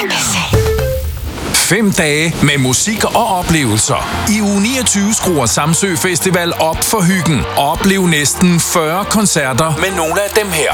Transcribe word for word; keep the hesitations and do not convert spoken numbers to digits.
Fem dage med musik og oplevelser. I uge niogtyve skruer Samsø Festival op for hyggen. Oplev næsten fyrre koncerter med nogle af dem her.